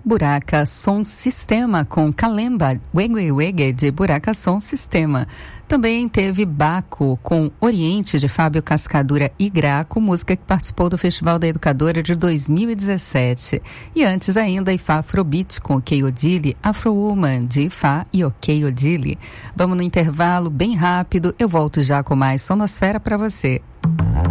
Buraca Som Sistema com Kalemba Wege Wege de Buraca Som Sistema. Também teve Baco com Oriente de Fábio Cascadura e Graco, música que participou do Festival da Educadora de 2017. E antes ainda, Ifá Afrobeat com Ok Odile, Afro Woman de Ifá e Ok Odile. Vamos no intervalo bem rápido, eu volto já com mais Sonusfera para você.